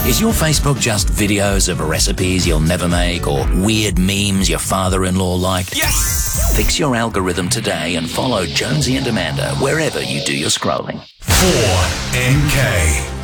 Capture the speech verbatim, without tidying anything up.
Is your Facebook just videos of recipes you'll never make or weird memes your father-in-law liked? Yes! Fix your algorithm today and follow Jonesy and Amanda wherever you do your scrolling. four N K.